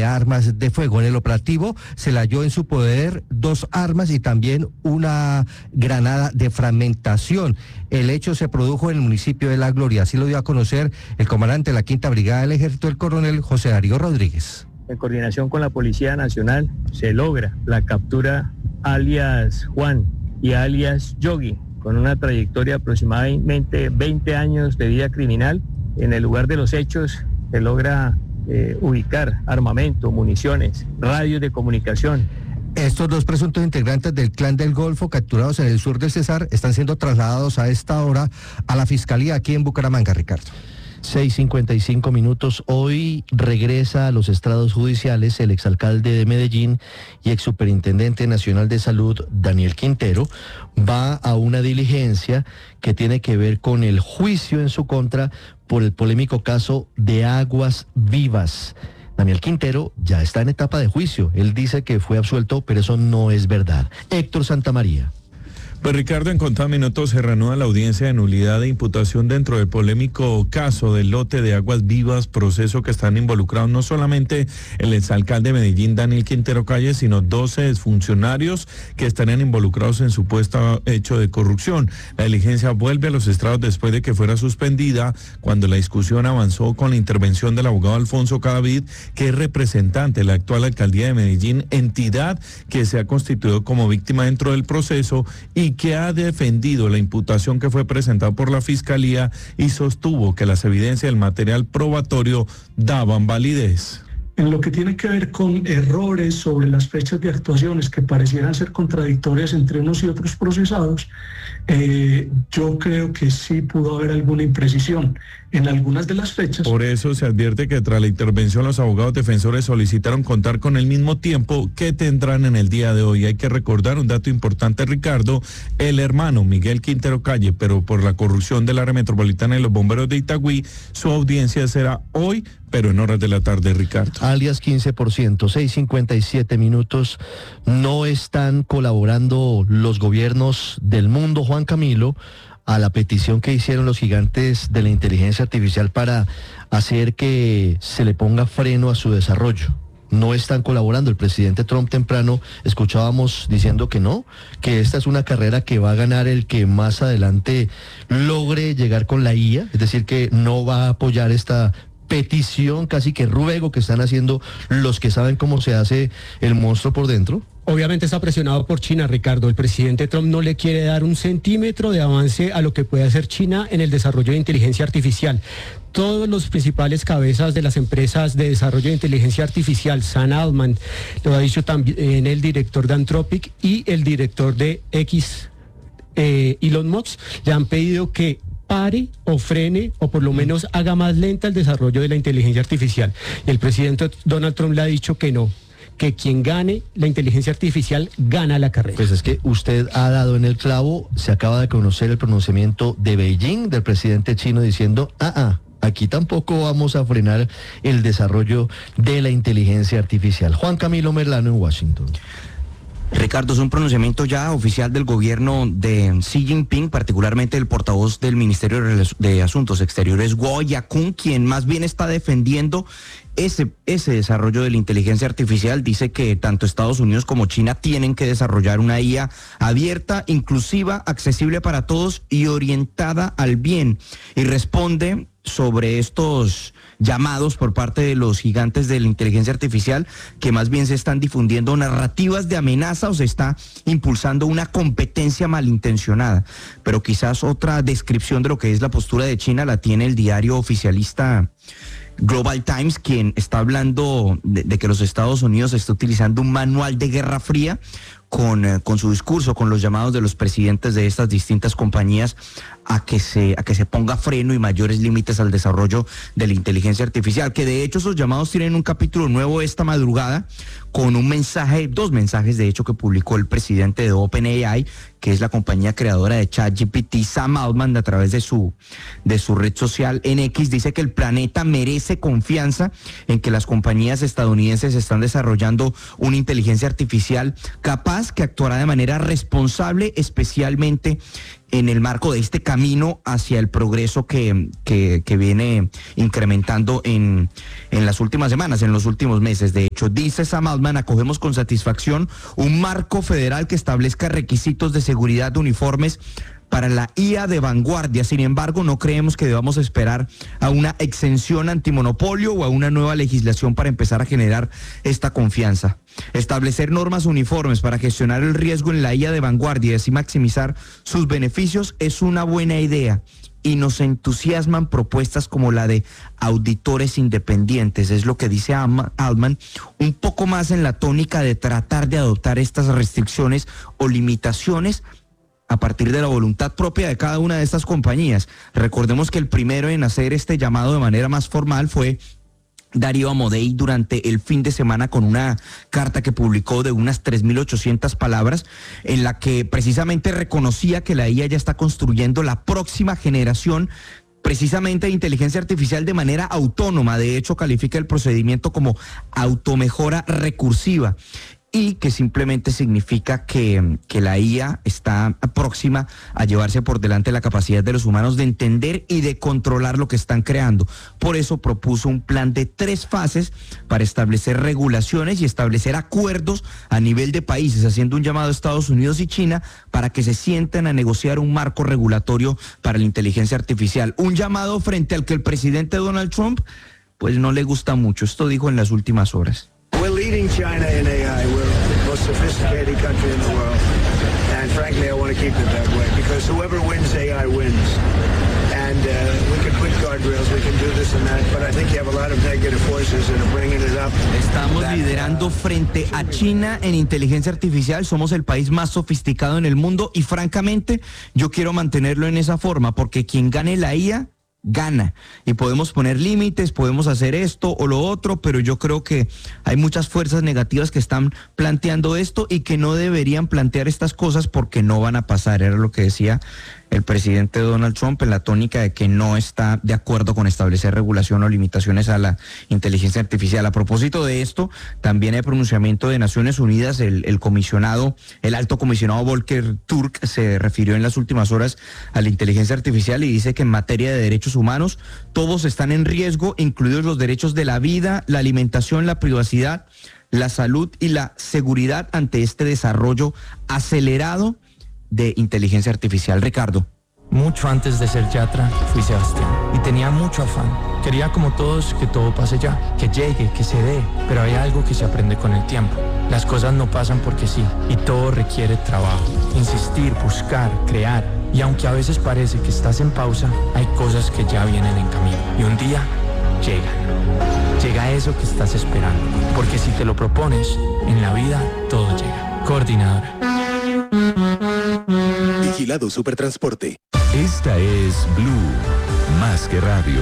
armas de fuego. En el operativo se le halló en su poder 2 armas y también una granada de fragmentación. El hecho se produjo en el municipio de La Gloria, así lo dio a conocer el comandante de la 5ª Brigada del Ejército, el coronel José Darío Rodríguez. En coordinación con la Policía Nacional se logra la captura alias Juan y alias Yogi, con una trayectoria de aproximadamente 20 años de vida criminal. En el lugar de los hechos se logra ubicar armamento, municiones, radios de comunicación. Estos 2 presuntos integrantes del Clan del Golfo, capturados en el sur del Cesar, están siendo trasladados a esta hora a la Fiscalía aquí en Bucaramanga, Ricardo. 6:55. Hoy regresa a los estrados judiciales el exalcalde de Medellín y exsuperintendente nacional de salud, Daniel Quintero. Va a una diligencia que tiene que ver con el juicio en su contra por el polémico caso de Aguas Vivas. Daniel Quintero ya está en etapa de juicio. Él dice que fue absuelto, pero eso no es verdad. Héctor Santamaría. Pues Ricardo, en contados minutos se reanuda la audiencia de nulidad de imputación dentro del polémico caso del lote de Aguas Vivas, proceso que están involucrados no solamente el exalcalde de Medellín, Daniel Quintero Calle, sino 12 exfuncionarios que estarían involucrados en supuesto hecho de corrupción. La diligencia vuelve a los estrados después de que fuera suspendida, cuando la discusión avanzó con la intervención del abogado Alfonso Cadavid, que es representante de la actual alcaldía de Medellín, entidad que se ha constituido como víctima dentro del proceso y que ha defendido la imputación que fue presentada por la Fiscalía y sostuvo que las evidencias del material probatorio daban validez. En lo que tiene que ver con errores sobre las fechas de actuaciones que parecieran ser contradictorias entre unos y otros procesados, yo creo que sí pudo haber alguna imprecisión en algunas de las fechas. Por eso se advierte que tras la intervención los abogados defensores solicitaron contar con el mismo tiempo que tendrán en el día de hoy. Hay que recordar un dato importante, Ricardo: el hermano Miguel Quintero Calle, pero por la corrupción del área metropolitana de los bomberos de Itagüí, su audiencia será hoy, pero en horas de la tarde, Ricardo. Alias 15%, 6:57. No están colaborando los gobiernos del mundo, Juan Camilo, a la petición que hicieron los gigantes de la inteligencia artificial para hacer que se le ponga freno a su desarrollo. No están colaborando. El presidente Trump temprano escuchábamos diciendo que no, que esta es una carrera que va a ganar el que más adelante logre llegar con la IA, es decir, que no va a apoyar esta petición, casi que ruego que están haciendo los que saben cómo se hace el monstruo por dentro. Obviamente está presionado por China, Ricardo. El presidente Trump no le quiere dar un centímetro de avance a lo que puede hacer China en el desarrollo de inteligencia artificial. Todos los principales cabezas de las empresas de desarrollo de inteligencia artificial, Sam Altman, lo ha dicho también el director de Anthropic y el director de X, Elon Musk, le han pedido que pare o frene o por lo menos haga más lenta el desarrollo de la inteligencia artificial. Y el presidente Donald Trump le ha dicho que no, que quien gane la inteligencia artificial gana la carrera. Pues es que usted ha dado en el clavo. Se acaba de conocer el pronunciamiento de Beijing, del presidente chino, diciendo, aquí tampoco vamos a frenar el desarrollo de la inteligencia artificial. Juan Camilo Merlano en Washington. Ricardo, es un pronunciamiento ya oficial del gobierno de Xi Jinping, particularmente el portavoz del Ministerio de Asuntos Exteriores, Guo Yakun, quien más bien está defendiendo ese desarrollo de la inteligencia artificial. Dice que tanto Estados Unidos como China tienen que desarrollar una IA abierta, inclusiva, accesible para todos y orientada al bien. Y responde sobre estos llamados por parte de los gigantes de la inteligencia artificial, que más bien se están difundiendo narrativas de amenaza o se está impulsando una competencia malintencionada. Pero quizás otra descripción de lo que es la postura de China la tiene el diario oficialista Global Times, quien está hablando de que los Estados Unidos está utilizando un manual de Guerra Fría con su discurso, con los llamados de los presidentes de estas distintas compañías a que se ponga freno y mayores límites al desarrollo de la inteligencia artificial, que de hecho esos llamados tienen un capítulo nuevo esta madrugada con dos mensajes de hecho que publicó el presidente de OpenAI, que es la compañía creadora de ChatGPT, Sam Altman, a través de su red social en X. Dice que el planeta merece confianza en que las compañías estadounidenses están desarrollando una inteligencia artificial capaz capaz, que actuará de manera responsable, especialmente en el marco de este camino hacia el progreso que viene incrementando en las últimas semanas, en los últimos meses. De hecho, dice Sam Altman, acogemos con satisfacción un marco federal que establezca requisitos de seguridad de uniformes para la IA de vanguardia. Sin embargo, no creemos que debamos esperar a una exención antimonopolio o a una nueva legislación para empezar a generar esta confianza. Establecer normas uniformes para gestionar el riesgo en la IA de vanguardia y así maximizar sus beneficios es una buena idea. Y nos entusiasman propuestas como la de auditores independientes, es lo que dice Altman, un poco más en la tónica de tratar de adoptar estas restricciones o limitaciones a partir de la voluntad propia de cada una de estas compañías. Recordemos que el primero en hacer este llamado de manera más formal fue Darío Amodei durante el fin de semana, con una carta que publicó de unas 3.800 palabras, en la que precisamente reconocía que la IA ya está construyendo la próxima generación precisamente de inteligencia artificial de manera autónoma. De hecho, califica el procedimiento como automejora recursiva, y que simplemente significa que la IA está próxima a llevarse por delante la capacidad de los humanos de entender y de controlar lo que están creando. Por eso propuso un plan de 3 fases para establecer regulaciones y establecer acuerdos a nivel de países, haciendo un llamado a Estados Unidos y China para que se sienten a negociar un marco regulatorio para la inteligencia artificial. Un llamado frente al que el presidente Donald Trump pues no le gusta mucho. Esto dijo en las últimas horas. We're leading China in AI. We're the most sophisticated country in the world. And frankly, I want to keep it that way because whoever wins AI wins. And we can put guardrails, we can do this and that, but I think you have a lot of negative forces that are bringing it up. Estamos liderando frente a China en inteligencia artificial. Somos el país más sofisticado en el mundo y francamente yo quiero mantenerlo en esa forma, porque quien gane la IA gana, y podemos poner límites, podemos hacer esto o lo otro, pero yo creo que hay muchas fuerzas negativas que están planteando esto y que no deberían plantear estas cosas porque no van a pasar. Era lo que decía el presidente Donald Trump en la tónica de que no está de acuerdo con establecer regulación o limitaciones a la inteligencia artificial. A propósito de esto, también hay pronunciamiento de Naciones Unidas. El alto comisionado Volker Turk se refirió en las últimas horas a la inteligencia artificial y dice que en materia de derechos humanos todos están en riesgo, incluidos los derechos de la vida, la alimentación, la privacidad, la salud y la seguridad ante este desarrollo acelerado de inteligencia artificial. Ricardo. Mucho antes de ser Yatra, fui Sebastián y tenía mucho afán. Quería, como todos, que todo pase ya, que llegue, que se dé, pero hay algo que se aprende con el tiempo. Las cosas no pasan porque sí, y todo requiere trabajo, insistir, buscar, crear. Y aunque a veces parece que estás en pausa, hay cosas que ya vienen en camino. Y un día llegan. Llega eso que estás esperando, porque si te lo propones, en la vida todo llega. Coordinadora. Vigilado Supertransporte. Esta es Blue, más que radio.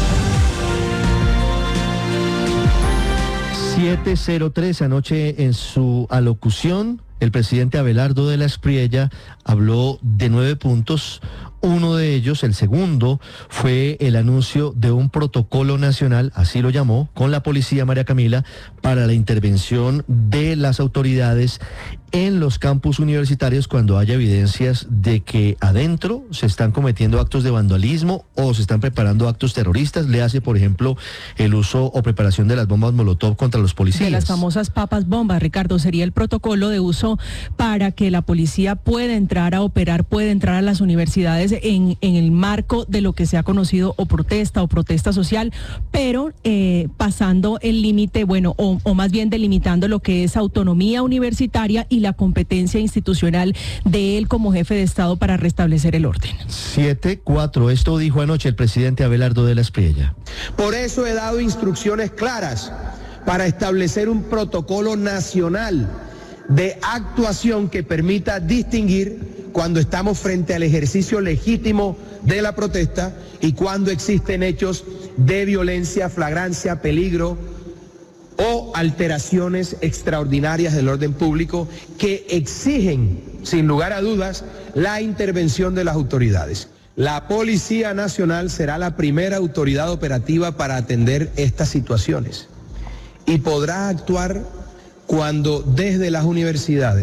7:03 anoche en su alocución, el presidente Abelardo de la Espriella habló de 9 puntos. Uno de ellos, el segundo, fue el anuncio de un protocolo nacional, así lo llamó, con la policía, María Camila, para la intervención de las autoridades en los campus universitarios cuando haya evidencias de que adentro se están cometiendo actos de vandalismo o se están preparando actos terroristas. Le hace, por ejemplo, el uso o preparación de las bombas Molotov contra los policías. De las famosas papas bombas, Ricardo, sería el protocolo de uso para que la policía pueda entrar a operar, pueda entrar a las universidades en el marco de lo que se ha conocido o protesta social, pero pasando el límite, bueno, o más bien delimitando lo que es autonomía universitaria y la competencia institucional de él como jefe de Estado para restablecer el orden. 7:04, esto dijo anoche el presidente Abelardo de la Espriella. Por eso he dado instrucciones claras para establecer un protocolo nacional de actuación que permita distinguir cuando estamos frente al ejercicio legítimo de la protesta y cuando existen hechos de violencia, flagrancia, peligro o alteraciones extraordinarias del orden público que exigen, sin lugar a dudas, la intervención de las autoridades. La Policía Nacional será la primera autoridad operativa para atender estas situaciones y podrá actuar cuando desde las universidades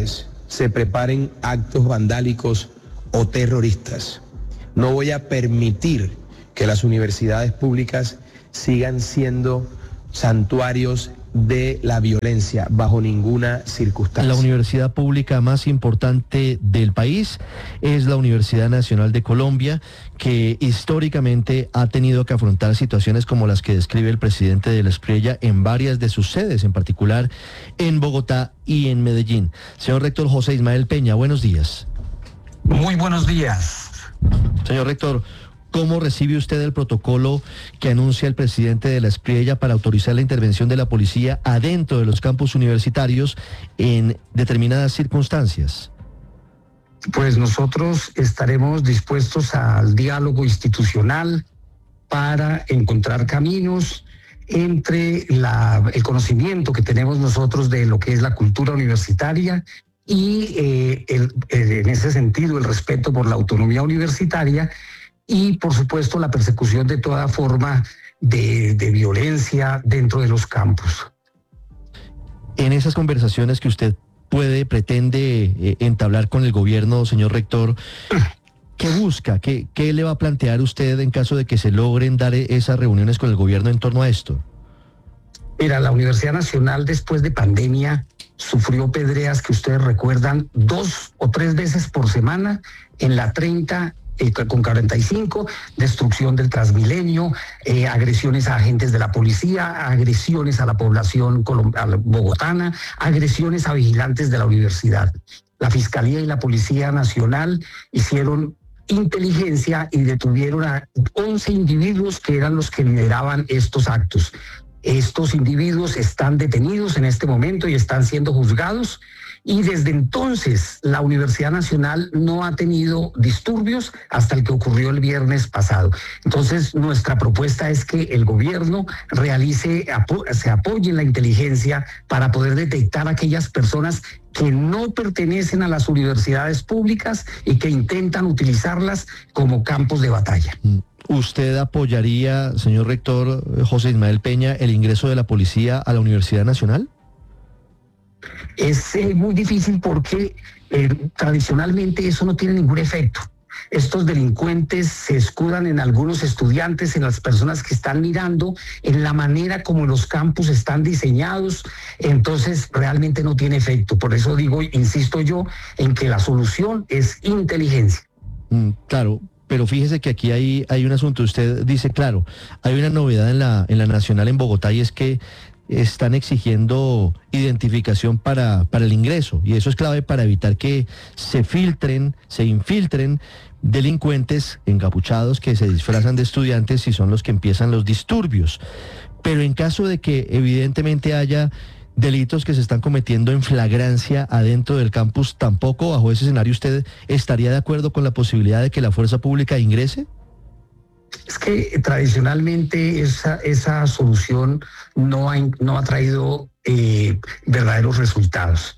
se preparen actos vandálicos o terroristas. No voy a permitir que las universidades públicas sigan siendo santuarios de la violencia bajo ninguna circunstancia. La universidad pública más importante del país es la Universidad Nacional de Colombia, que históricamente ha tenido que afrontar situaciones como las que describe el presidente de la Espriella en varias de sus sedes, en particular en Bogotá y en Medellín. Señor rector José Ismael Peña, buenos días. Muy buenos días. Señor rector, ¿cómo recibe usted el protocolo que anuncia el presidente de la Espriella para autorizar la intervención de la policía adentro de los campus universitarios en determinadas circunstancias? Pues nosotros estaremos dispuestos al diálogo institucional para encontrar caminos entre el conocimiento que tenemos nosotros de lo que es la cultura universitaria y en ese sentido el respeto por la autonomía universitaria y por supuesto la persecución de toda forma de violencia dentro de los campus. En esas conversaciones que usted pretende entablar con el gobierno, señor rector, ¿qué busca? ¿Qué le va a plantear usted en caso de que se logren dar esas reuniones con el gobierno en torno a esto? Mira, la Universidad Nacional después de pandemia sufrió pedreas que ustedes recuerdan 2 o 3 veces por semana en la 30 con 45, destrucción del Transmilenio, agresiones a agentes de la policía, agresiones a la población bogotana, agresiones a vigilantes de la universidad. La Fiscalía y la Policía Nacional hicieron inteligencia y detuvieron a 11 individuos que eran los que lideraban estos actos. Estos individuos están detenidos en este momento y están siendo juzgados. Y desde entonces la Universidad Nacional no ha tenido disturbios hasta el que ocurrió el viernes pasado. Entonces nuestra propuesta es que el gobierno se apoye en la inteligencia para poder detectar a aquellas personas que no pertenecen a las universidades públicas y que intentan utilizarlas como campos de batalla. ¿Usted apoyaría, señor rector José Ismael Peña, el ingreso de la policía a la Universidad Nacional? Es muy difícil porque tradicionalmente eso no tiene ningún efecto. Estos delincuentes se escudan en algunos estudiantes, en las personas que están mirando, en la manera como los campus están diseñados, entonces realmente no tiene efecto. Por eso digo, insisto yo, en que la solución es inteligencia. Claro. Pero fíjese que aquí hay un asunto. Usted dice, claro, hay una novedad en la Nacional en Bogotá y es que están exigiendo identificación para el ingreso y eso es clave para evitar que se infiltren delincuentes encapuchados que se disfrazan de estudiantes y son los que empiezan los disturbios. Pero en caso de que evidentemente haya delitos que se están cometiendo en flagrancia adentro del campus, ¿tampoco bajo ese escenario usted estaría de acuerdo con la posibilidad de que la fuerza pública ingrese? Es que tradicionalmente esa solución no ha traído verdaderos resultados.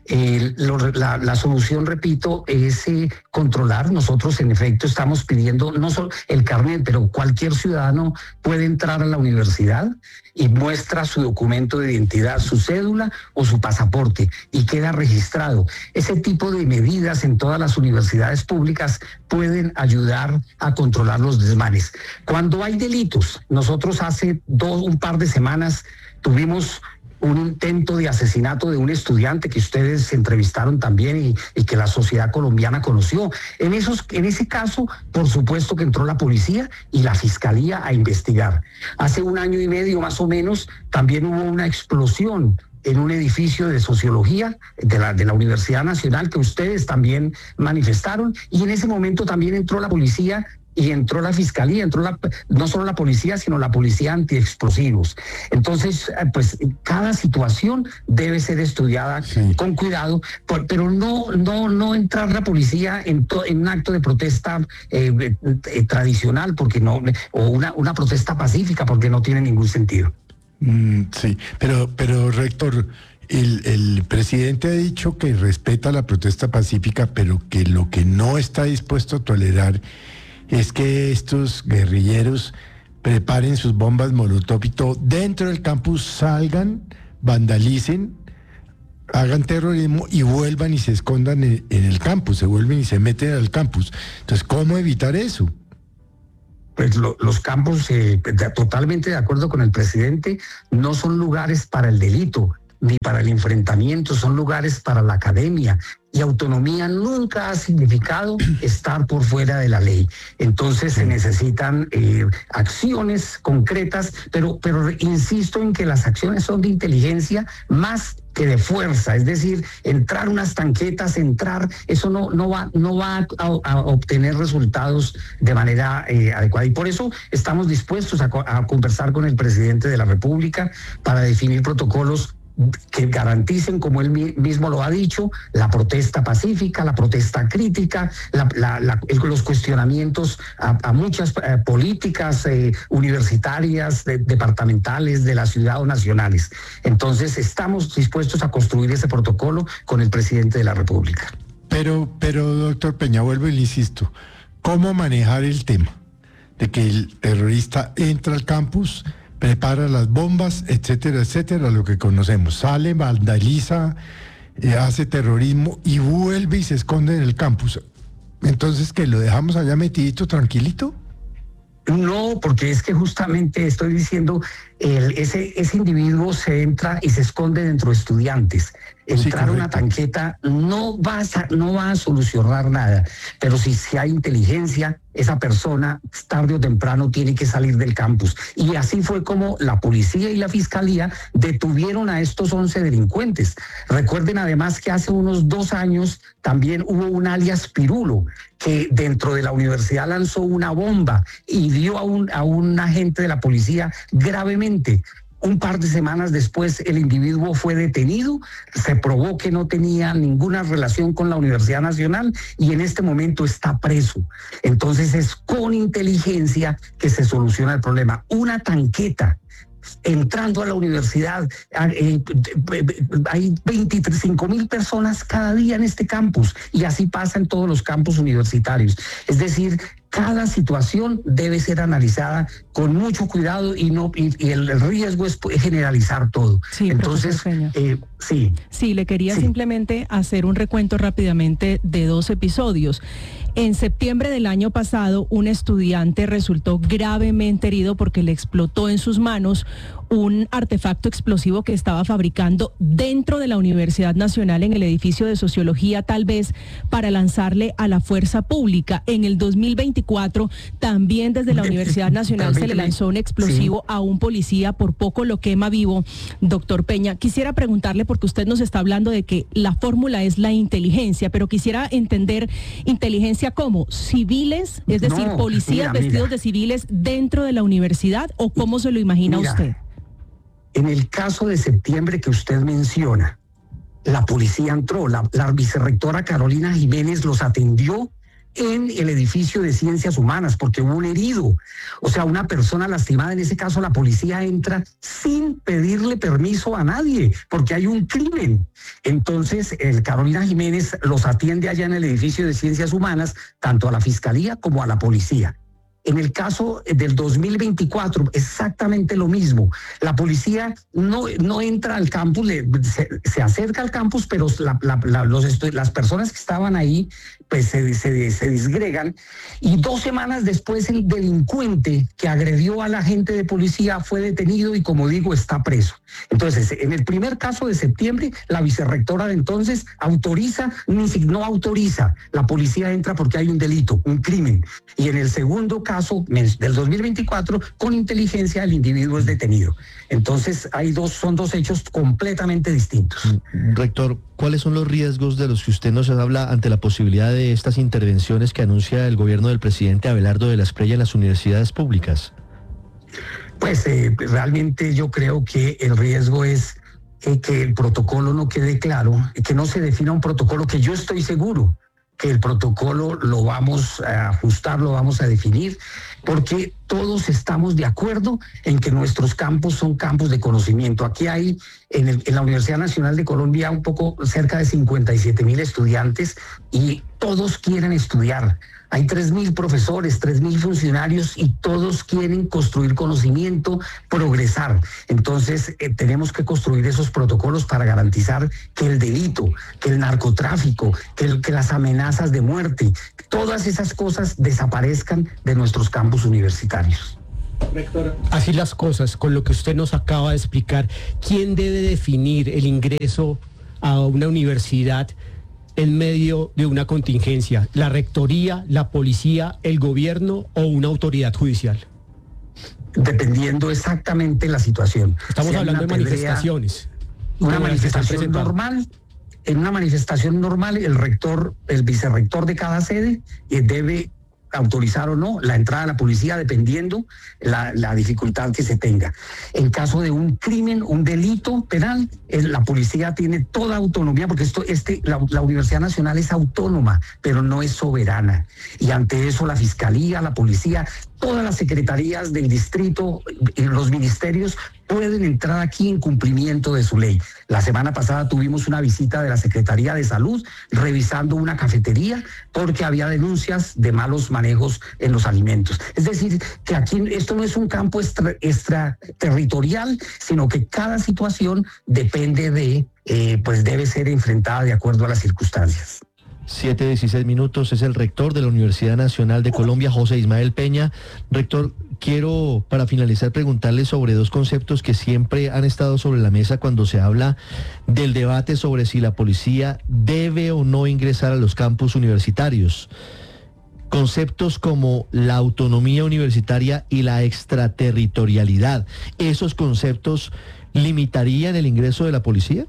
La solución, repito, es controlar. Nosotros, en efecto, estamos pidiendo no solo el carnet, pero cualquier ciudadano puede entrar a la universidad y muestra su documento de identidad, su cédula o su pasaporte y queda registrado. Ese tipo de medidas en todas las universidades públicas pueden ayudar a controlar los desmanes. Cuando hay delitos, nosotros hace un par de semanas tuvimos un intento de asesinato de un estudiante que ustedes entrevistaron también y que la sociedad colombiana conoció. En ese caso, por supuesto que entró la policía y la fiscalía a investigar. Hace 1 año y medio más o menos también hubo una explosión en un edificio de sociología de la Universidad Nacional que ustedes también manifestaron y en ese momento también entró la policía y entró la fiscalía, no solo la policía, sino la policía antiexplosivos. Entonces, pues cada situación debe ser estudiada con cuidado, pero no entrar la policía en un acto de protesta tradicional, porque no, o una protesta pacífica, porque no tiene ningún sentido. Sí, pero rector, el presidente ha dicho que respeta la protesta pacífica, pero que lo que no está dispuesto a tolerar es que estos guerrilleros preparen sus bombas molotov y todo dentro del campus, salgan, vandalicen, hagan terrorismo y vuelvan y se escondan en el campus, se vuelven y se meten al campus. Entonces, ¿cómo evitar eso? Pues los campos, totalmente de acuerdo con el presidente, no son lugares para el delito ni para el enfrentamiento, son lugares para la academia. Y autonomía nunca ha significado estar por fuera de la ley. Entonces se necesitan acciones concretas, pero insisto en que las acciones son de inteligencia más que de fuerza. Es decir, entrar unas tanquetas, eso no va a obtener resultados de manera adecuada. Y por eso estamos dispuestos a conversar con el presidente de la República para definir protocolos que garanticen, como él mismo lo ha dicho, la protesta pacífica, la protesta crítica, los cuestionamientos a muchas políticas universitarias, departamentales, de la ciudad o nacionales. Entonces, estamos dispuestos a construir ese protocolo con el presidente de la República. Pero doctor Peña, vuelvo y le insisto, ¿cómo manejar el tema de que el terrorista entra al campus, prepara las bombas, etcétera, etcétera, lo que conocemos, sale, vandaliza, hace terrorismo y vuelve y se esconde en el campus? Entonces, ¿que lo dejamos allá metidito, tranquilito? No, porque es que justamente estoy diciendo, ese individuo se entra y se esconde dentro de estudiantes. Entrar a una tanqueta no va a solucionar nada, pero si hay inteligencia, esa persona tarde o temprano tiene que salir del campus. Y así fue como la policía y la fiscalía detuvieron a estos 11 delincuentes. Recuerden además que hace unos 2 años también hubo un alias Pirulo, que dentro de la universidad lanzó una bomba y dio a un agente de la policía gravemente. Un par de semanas después el individuo fue detenido, se probó que no tenía ninguna relación con la Universidad Nacional y en este momento está preso. Entonces es con inteligencia que se soluciona el problema. Una tanqueta entrando a la universidad, hay 25,000 personas cada día en este campus y así pasa en todos los campus universitarios. Es decir, cada situación debe ser analizada con mucho cuidado y el riesgo es generalizar todo. Sí, entonces, sí. Sí, le quería simplemente hacer un recuento rápidamente de 2 episodios. En septiembre del año pasado, un estudiante resultó gravemente herido porque le explotó en sus manos un artefacto explosivo que estaba fabricando dentro de la Universidad Nacional en el edificio de Sociología, tal vez para lanzarle a la fuerza pública. En el 2024, también desde la Universidad Nacional se le lanzó un explosivo a un policía, por poco lo quema vivo. Doctor Peña, quisiera preguntarle, porque usted nos está hablando de que la fórmula es la inteligencia, pero quisiera entender inteligencia como civiles, es decir, policías vestidos de civiles dentro de la universidad, o cómo se lo imagina usted. En el caso de septiembre que usted menciona, la policía entró, la vicerrectora Carolina Jiménez los atendió en el edificio de Ciencias Humanas porque hubo un herido, o sea, una persona lastimada. En ese caso la policía entra sin pedirle permiso a nadie porque hay un crimen. Entonces Carolina Jiménez los atiende allá en el edificio de Ciencias Humanas, tanto a la fiscalía como a la policía. En el caso del 2024, exactamente lo mismo. La policía no entra al campus, se acerca al campus, pero las personas que estaban ahí pues se disgregan, y 2 semanas después el delincuente que agredió a la agente de policía fue detenido y, como digo, está preso. Entonces, en el primer caso de septiembre, la vicerrectora de entonces no autoriza, la policía entra porque hay un delito, un crimen, y en el segundo caso del 2024, con inteligencia el individuo es detenido. Entonces son dos hechos completamente distintos. Rector, ¿cuáles son los riesgos de los que usted nos habla ante la posibilidad de estas intervenciones que anuncia el gobierno del presidente Abelardo de la Espriella en las universidades públicas? Pues realmente yo creo que el riesgo es que el protocolo no quede claro, que no se defina un protocolo, que yo estoy seguro que el protocolo lo vamos a ajustar, lo vamos a definir, porque todos estamos de acuerdo en que nuestros campos son campos de conocimiento. Aquí hay en la Universidad Nacional de Colombia un poco cerca de 57.000 estudiantes y todos quieren estudiar. Hay 3.000 profesores, 3.000 funcionarios y todos quieren construir conocimiento, progresar. Entonces tenemos que construir esos protocolos para garantizar que el delito, que el narcotráfico, que las amenazas de muerte, todas esas cosas desaparezcan de nuestros campus universitarios. Rector, así las cosas, con lo que usted nos acaba de explicar, ¿quién debe definir el ingreso a una universidad en medio de una contingencia? ¿La rectoría, la policía, el gobierno o una autoridad judicial? Dependiendo exactamente la situación. Estamos hablando de manifestaciones. Una manifestación normal. En una manifestación normal, el vicerrector de cada sede debe autorizar o no la entrada de la policía dependiendo la dificultad que se tenga. En caso de un crimen, un delito penal, la policía tiene toda autonomía porque la Universidad Nacional es autónoma, pero no es soberana. Y ante eso la Fiscalía, la policía, todas las secretarías del distrito y los ministerios pueden entrar aquí en cumplimiento de su ley. La semana pasada tuvimos una visita de la Secretaría de Salud revisando una cafetería porque había denuncias de malos manejos en los alimentos. Es decir, que aquí esto no es un campo extraterritorial, sino que cada situación depende pues debe ser enfrentada de acuerdo a las circunstancias. 7:16 es el rector de la Universidad Nacional de Colombia, José Ismael Peña. Rector, quiero para finalizar preguntarle sobre dos conceptos que siempre han estado sobre la mesa cuando se habla del debate sobre si la policía debe o no ingresar a los campus universitarios. Conceptos como la autonomía universitaria y la extraterritorialidad. ¿Esos limitarían el ingreso de la policía?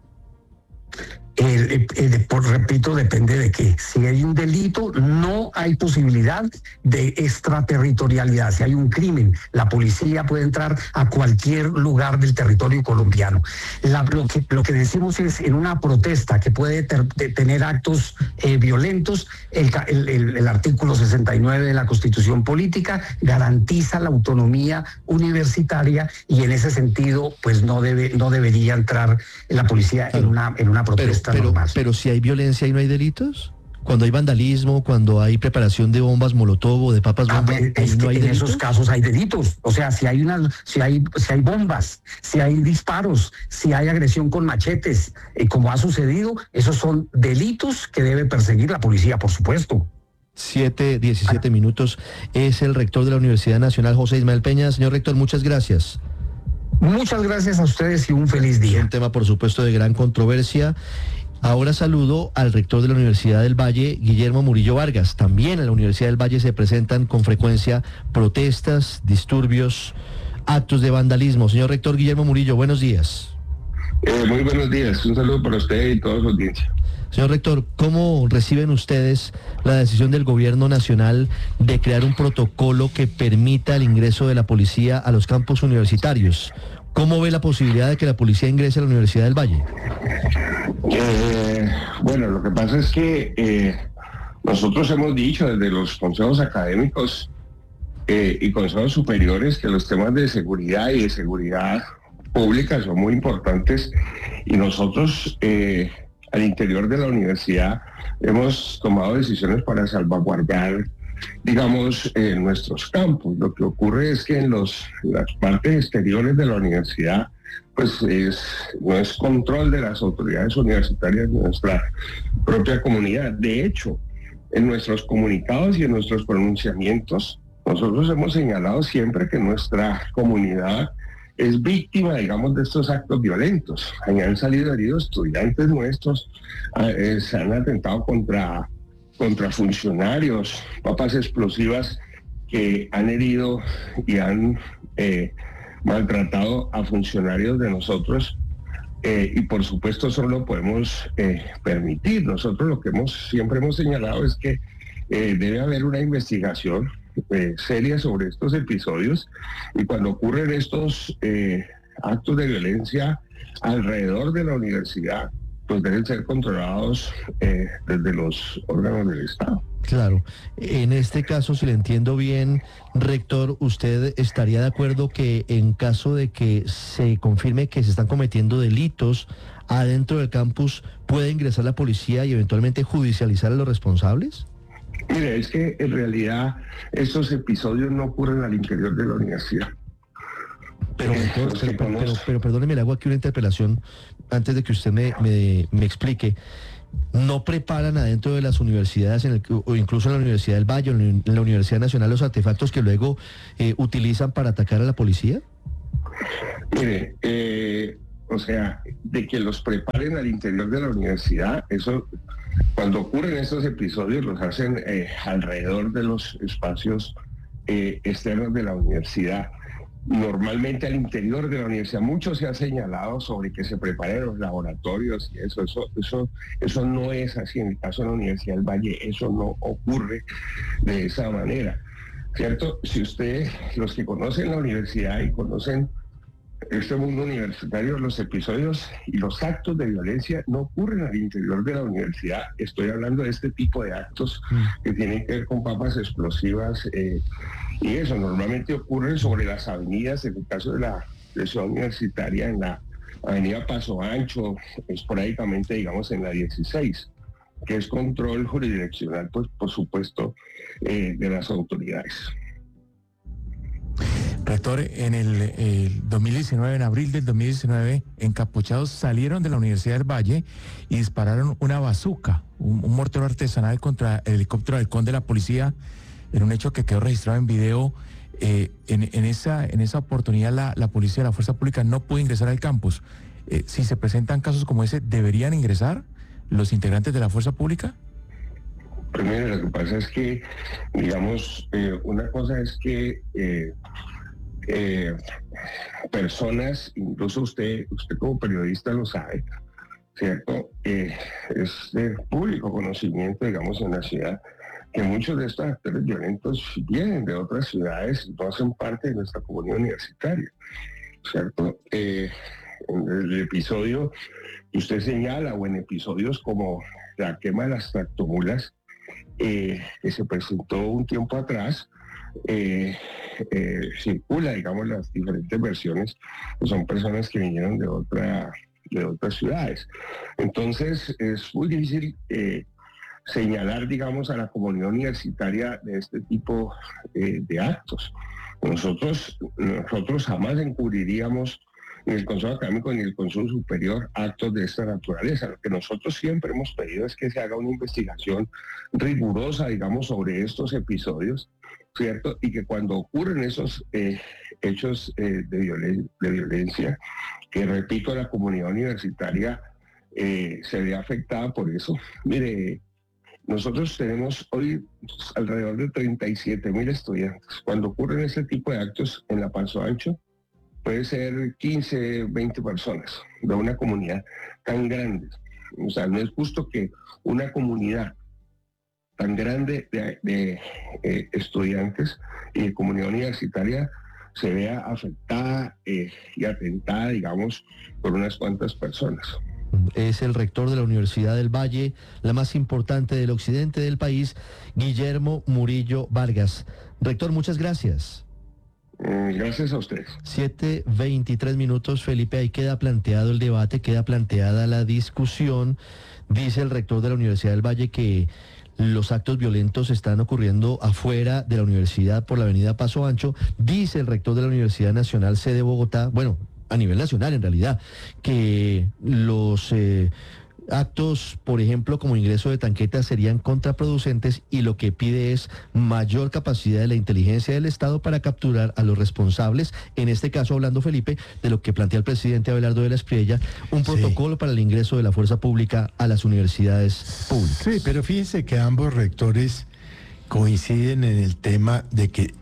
Repito, depende de qué. Si hay un delito, no hay posibilidad de extraterritorialidad. Si hay un crimen, la policía puede entrar a cualquier lugar del territorio colombiano. Lo que decimos es, en una protesta que puede tener actos violentos, el artículo 69 de la Constitución Política garantiza la autonomía universitaria y en ese sentido, pues no debería entrar la policía en una protesta. Pero si hay violencia y no hay delitos, cuando hay vandalismo, cuando hay preparación de bombas molotov o de papas bomba, ¿no hay delitos? En esos casos hay delitos. O sea, si hay bombas, si hay disparos, si hay agresión con machetes, como ha sucedido, esos son delitos que debe perseguir la policía, por supuesto. 7:17 es el rector de la Universidad Nacional, José Ismael Peña. Señor rector, muchas gracias. Muchas gracias a ustedes y un feliz día. Es un tema, por supuesto, de gran controversia. Ahora saludo al rector de la Universidad del Valle, Guillermo Murillo Vargas. También en la Universidad del Valle se presentan con frecuencia protestas, disturbios, actos de vandalismo. Señor rector Guillermo Murillo, buenos días. Muy buenos días. Un saludo para usted y toda su audiencia. Señor rector, ¿cómo reciben ustedes la decisión del gobierno nacional de crear un protocolo que permita el ingreso de la policía a los campus universitarios? ¿Cómo ve la posibilidad de que la policía ingrese a la Universidad del Valle? Bueno, lo que pasa es que nosotros hemos dicho desde los consejos académicos y consejos superiores que los temas de seguridad y de seguridad pública son muy importantes y nosotros al interior de la universidad hemos tomado decisiones para salvaguardar, digamos, nuestros campus. Lo que ocurre es que en las partes exteriores de la universidad, pues no es control de las autoridades universitarias de nuestra propia comunidad. De hecho, en nuestros comunicados y en nuestros pronunciamientos, nosotros hemos señalado siempre que nuestra comunidad es víctima, digamos, de estos actos violentos. Ahí han salido heridos estudiantes nuestros, se han atentado contra funcionarios, papas explosivas que han herido y han maltratado a funcionarios de nosotros y por supuesto eso no lo podemos permitir. Nosotros lo que siempre hemos señalado es que debe haber una investigación seria sobre estos episodios y cuando ocurren estos actos de violencia alrededor de la universidad, pues deben ser controlados desde los órganos del Estado. Claro. En este caso, si le entiendo bien, rector, ¿usted estaría de acuerdo que en caso de que se confirme que se están cometiendo delitos adentro del campus, puede ingresar la policía y eventualmente judicializar a los responsables? Mire, es que en realidad estos episodios no ocurren al interior de la universidad. Pero perdóneme, le hago aquí una interpelación antes de que usted me explique. ¿No preparan adentro de las universidades, o incluso en la Universidad del Valle, o en la Universidad Nacional, los artefactos que luego utilizan para atacar a la policía? Mire, o sea, de que los preparen al interior de la universidad, eso, cuando ocurren estos episodios, los hacen alrededor de los espacios externos de la universidad. Normalmente al interior de la universidad, mucho se ha señalado sobre que se preparen los laboratorios y eso no es así. En el caso de la Universidad del Valle, eso no ocurre de esa manera, ¿cierto? Si los que conocen la universidad y conocen este mundo universitario, los episodios y los actos de violencia no ocurren al interior de la universidad. Estoy hablando de este tipo de actos que tienen que ver con papas explosivas, y eso normalmente ocurre sobre las avenidas. En el caso de la ciudad universitaria, en la avenida Paso Ancho, esporádicamente, digamos, en la 16, que es control jurisdiccional, pues, por supuesto, de las autoridades. Rector, en el 2019, en abril del 2019, encapuchados salieron de la Universidad del Valle y dispararon una bazuca, un mortero artesanal contra el helicóptero Halcón de la policía, en un hecho que quedó registrado en video. En esa oportunidad la policía, la fuerza pública no pudo ingresar al campus. Si se presentan casos como ese, ¿deberían ingresar los integrantes de la fuerza pública? Primero, lo que pasa es que, digamos, una cosa es que personas, incluso usted como periodista lo sabe, ¿cierto? Es de público conocimiento, digamos, en la ciudad, que muchos de estos actores violentos vienen de otras ciudades y no hacen parte de nuestra comunidad universitaria, ¿cierto? En el episodio que usted señala, o en episodios como la quema de las tractomulas, que se presentó un tiempo atrás, circula, digamos, las diferentes versiones, que son personas que vinieron de otras ciudades. Entonces es muy difícil señalar, digamos, a la comunidad universitaria de este tipo de actos. Nosotros jamás encubriríamos ni el Consejo Académico ni el Consejo Superior actos de esta naturaleza. Lo que nosotros siempre hemos pedido es que se haga una investigación rigurosa, digamos, sobre estos episodios, ¿cierto? Y que cuando ocurren esos hechos de violencia, que repito, la comunidad universitaria se ve afectada por eso. Mire, nosotros tenemos hoy alrededor de 37,000 estudiantes. Cuando ocurren ese tipo de actos en la Paso Ancho, puede ser 15, 20 personas de una comunidad tan grande. O sea, no es justo que una comunidad tan grande de estudiantes y de comunidad universitaria se vea afectada y atentada, digamos, por unas cuantas personas. Es el rector de la Universidad del Valle, la más importante del occidente del país, Guillermo Murillo Vargas. Rector, muchas gracias. Gracias a ustedes. 7:23, Felipe, ahí queda planteado el debate, queda planteada la discusión. Dice el rector de la Universidad del Valle que los actos violentos están ocurriendo afuera de la universidad por la avenida Paso Ancho. Dice el rector de la Universidad Nacional, sede Bogotá, bueno, a nivel nacional en realidad, que los actos, por ejemplo, como ingreso de tanquetas serían contraproducentes, y lo que pide es mayor capacidad de la inteligencia del Estado para capturar a los responsables, en este caso hablando, Felipe, de lo que plantea el presidente Abelardo de la Espriella, un protocolo para el ingreso de la fuerza pública a las universidades públicas. Sí, pero fíjense que ambos rectores coinciden en el tema de que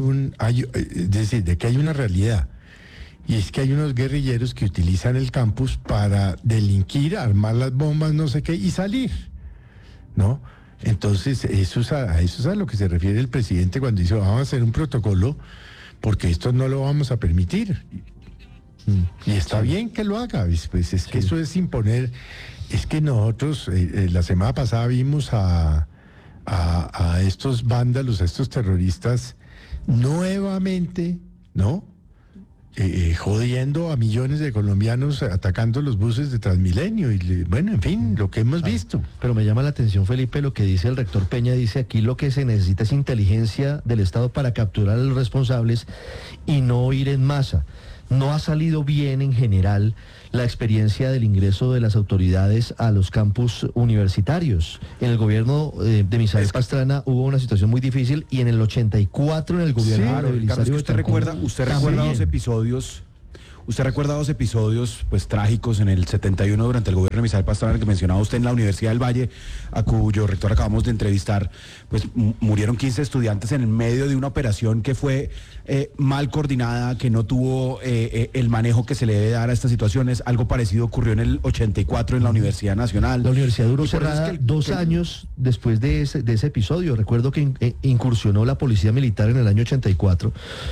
de que hay una realidad. Y es que hay unos guerrilleros que utilizan el campus para delinquir, armar las bombas, no sé qué, y salir, ¿no? Entonces, eso es a lo que se refiere el presidente cuando dice, vamos a hacer un protocolo, porque esto no lo vamos a permitir. Y está bien que lo haga, pues es que eso es imponer. Es que nosotros, la semana pasada vimos a a estos vándalos, a estos terroristas, nuevamente, ¿no? Jodiendo a millones de colombianos, atacando los buses de Transmilenio y bueno, en fin, lo que hemos visto. Pero me llama la atención, Felipe, lo que dice el rector Peña. Dice aquí lo que se necesita es inteligencia del Estado para capturar a los responsables y no ir en masa. No ha salido bien en general la experiencia del ingreso de las autoridades a los campus universitarios. En el gobierno de Misael Pastrana hubo una situación muy difícil y en el 84 en el gobierno de Belisario usted recuerda dos episodios pues trágicos en el 71 durante el gobierno de Misael Pastrana que mencionaba usted en la Universidad del Valle, a cuyo rector acabamos de entrevistar. Pues murieron 15 estudiantes en el medio de una operación que fue mal coordinada, que no tuvo el manejo que se le debe dar a estas situaciones. Algo parecido ocurrió en el 84 en la Universidad Nacional. La universidad duró cerrada 2 años después de ese episodio. Recuerdo que incursionó la policía militar en el año 84.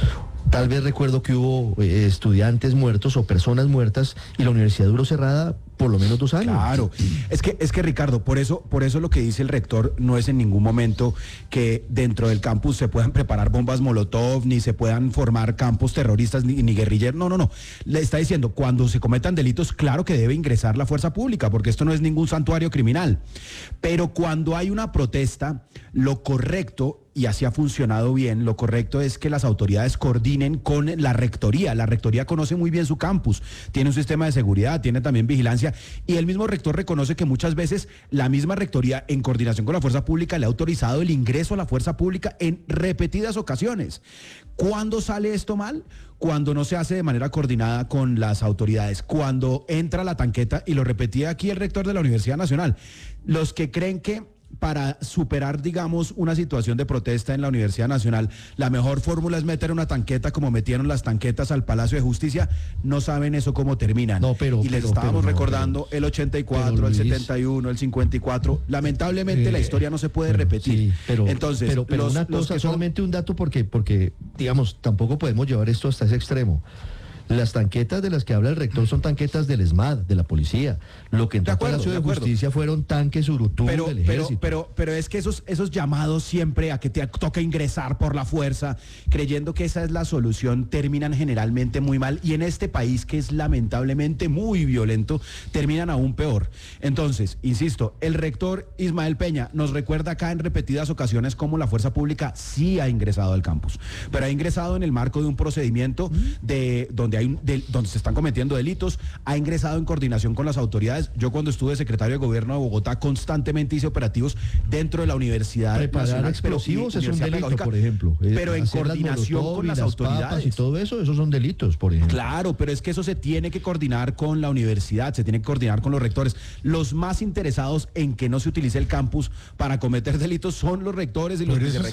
Tal vez recuerdo que hubo estudiantes muertos o personas muertas y la universidad duró cerrada por lo menos 2 años. Claro, es que Ricardo, por eso lo que dice el rector no es en ningún momento que dentro del campus se puedan preparar bombas Molotov, ni se puedan formar campos terroristas, ni guerrilleros, no. Le está diciendo, cuando se cometan delitos, claro que debe ingresar la fuerza pública, porque esto no es ningún santuario criminal. Pero cuando hay una protesta, lo correcto, y así ha funcionado bien, lo correcto es que las autoridades coordinen con la rectoría. La rectoría conoce muy bien su campus, tiene un sistema de seguridad, tiene también vigilancia, y el mismo rector reconoce que muchas veces la misma rectoría, en coordinación con la fuerza pública, le ha autorizado el ingreso a la fuerza pública en repetidas ocasiones. ¿Cuándo sale esto mal? Cuando no se hace de manera coordinada con las autoridades, cuando entra la tanqueta, y lo repetía aquí el rector de la Universidad Nacional, los que creen que para superar, digamos, una situación de protesta en la Universidad Nacional, la mejor fórmula es meter una tanqueta como metieron las tanquetas al Palacio de Justicia, no saben eso cómo terminan. Y les estábamos recordando el 84, el 71, el 54. Lamentablemente la historia no se puede repetir. Sí, entonces, pero una cosa, solamente un dato, porque, digamos, tampoco podemos llevar esto hasta ese extremo. Las tanquetas de las que habla el rector son tanquetas del ESMAD, de la policía. Lo que entró al Palacio de Justicia fueron tanques Urutú del ejército. Pero es que esos llamados siempre a que te toca ingresar por la fuerza, creyendo que esa es la solución, terminan generalmente muy mal. Y en este país, que es lamentablemente muy violento, terminan aún peor. Entonces, insisto, el rector Ismael Peña nos recuerda acá en repetidas ocasiones cómo la fuerza pública sí ha ingresado al campus, pero ha ingresado en el marco de un procedimiento donde se están cometiendo delitos, ha ingresado en coordinación con las autoridades. Yo, cuando estuve secretario de gobierno de Bogotá, constantemente hice operativos dentro de la Universidad Nacional. Explosivos es un delito, por ejemplo. Pero en coordinación con las autoridades. Y todo eso, esos son delitos, por ejemplo. Claro, pero es que eso se tiene que coordinar con la universidad, se tiene que coordinar con los rectores. Los más interesados en que no se utilice el campus para cometer delitos son los rectores y los vicerrectores.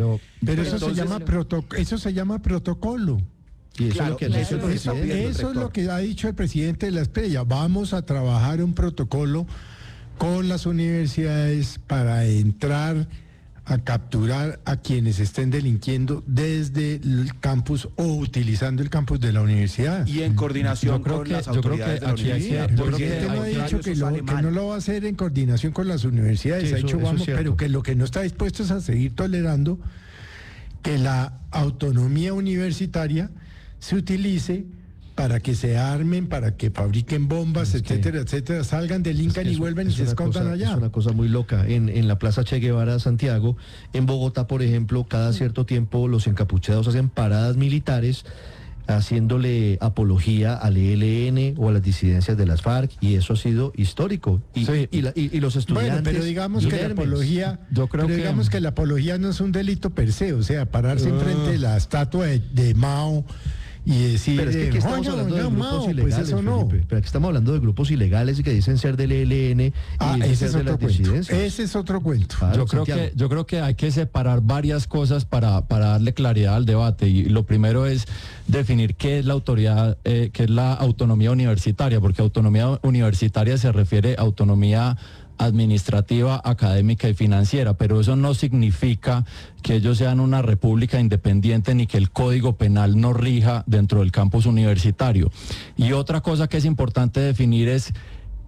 Eso se llama protocolo. Y eso, claro, eso es lo que ha dicho el presidente de la Estrella. Vamos a trabajar un protocolo con las universidades para entrar a capturar a quienes estén delinquiendo desde el campus o utilizando el campus de la universidad. Y en coordinación con las autoridades de la universidad. El presidente no ha dicho que no lo va a hacer en coordinación con las universidades. Ha dicho vamos, pero que lo que no está dispuesto es a seguir tolerando que la autonomía universitaria se utilice para que se armen, para que fabriquen bombas, etcétera, etcétera, salgan del Inca y vuelven y se escondan allá. Es una cosa muy loca. En la Plaza Che Guevara, Santiago, en Bogotá, por ejemplo, cada cierto tiempo los encapuchados hacen paradas militares haciéndole apología al ELN o a las disidencias de las FARC, y eso ha sido histórico. Y los estudiantes... Bueno, pero digamos que la apología... digamos que la apología no es un delito per se, o sea, pararse enfrente de la estatua de Mao y decir, pero es que estamos hablando de grupos ilegales, pues eso no. Felipe, pero aquí estamos hablando de grupos ilegales y que dicen ser del ELN y ese es otro cuento. Ese es otro cuento. Claro, yo creo que hay que separar varias cosas para darle claridad al debate, y lo primero es definir qué es la autoridad, qué es la autonomía universitaria, porque autonomía universitaria se refiere a autonomía administrativa, académica y financiera, pero eso no significa que ellos sean una república independiente ni que el Código Penal no rija dentro del campus universitario. Y otra cosa que es importante definir es